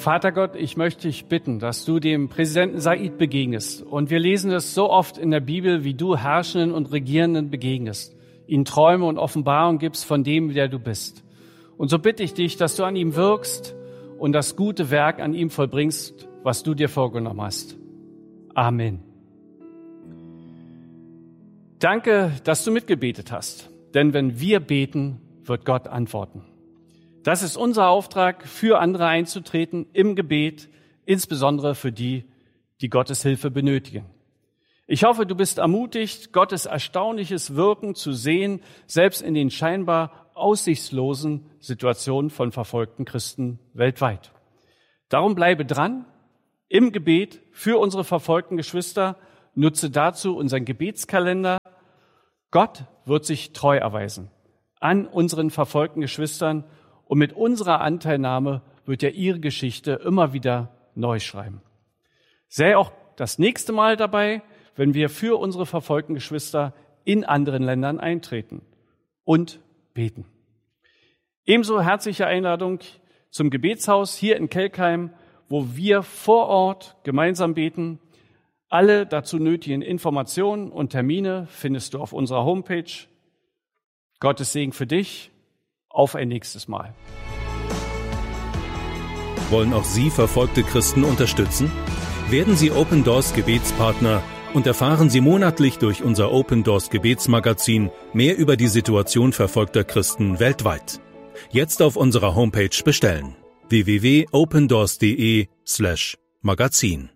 Vater Gott, ich möchte dich bitten, dass du dem Präsidenten Said begegnest. Und wir lesen es so oft in der Bibel, wie du Herrschenden und Regierenden begegnest, ihnen Träume und Offenbarungen gibst von dem, der du bist. Und so bitte ich dich, dass du an ihm wirkst und das gute Werk an ihm vollbringst, was du dir vorgenommen hast. Amen. Danke, dass du mitgebetet hast, denn wenn wir beten, wird Gott antworten. Das ist unser Auftrag, für andere einzutreten im Gebet, insbesondere für die, die Gottes Hilfe benötigen. Ich hoffe, du bist ermutigt, Gottes erstaunliches Wirken zu sehen, selbst in den scheinbar aussichtslosen Situationen von verfolgten Christen weltweit. Darum bleibe dran im Gebet für unsere verfolgten Geschwister, nutze dazu unseren Gebetskalender. Gott wird sich treu erweisen an unseren verfolgten Geschwistern und mit unserer Anteilnahme wird er ihre Geschichte immer wieder neu schreiben. Sei auch das nächste Mal dabei, wenn wir für unsere verfolgten Geschwister in anderen Ländern eintreten und beten. Ebenso herzliche Einladung zum Gebetshaus hier in Kelkheim, wo wir vor Ort gemeinsam beten. Alle dazu nötigen Informationen und Termine findest du auf unserer Homepage. Gottes Segen für dich. Auf ein nächstes Mal. Wollen auch Sie verfolgte Christen unterstützen? Werden Sie Open Doors Gebetspartner und erfahren Sie monatlich durch unser Open Doors Gebetsmagazin mehr über die Situation verfolgter Christen weltweit. Jetzt auf unserer Homepage bestellen: www.opendoors.de/magazin.